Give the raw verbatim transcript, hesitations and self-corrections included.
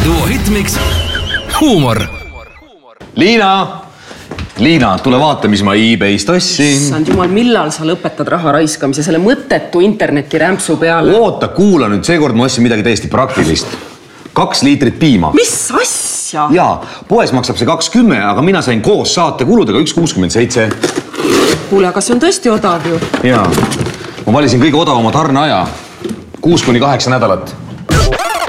Duo Hitmix huumor. Liina! Liina, tule vaata, mis ma eBay'st ostsin. Sand jumal, millal sa lõpetad raha raiskamise selle mõttetu interneti rämpsu peale? Oota, kuula nüüd, seekord ma ostsin midagi täiesti praktilist. Kaks liitrit piima. Mis asja? Jaa, poes maksab see kaks kümme, aga mina sain koos saate kuludega üks kuuskümmend seitse. Kuule, aga see on tõesti odav ju. Jaa, ma valisin kõige odavama tarne aja. Kuus kuni kaheksa nädalat.